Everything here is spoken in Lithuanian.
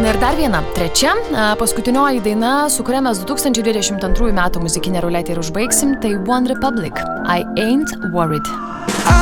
Na ir dar viena, trečia, paskutinioji daina, su kuria mes 2022 metų muzikinę ruletę ir užbaigsim, tai One Republic, I Ain't Worried.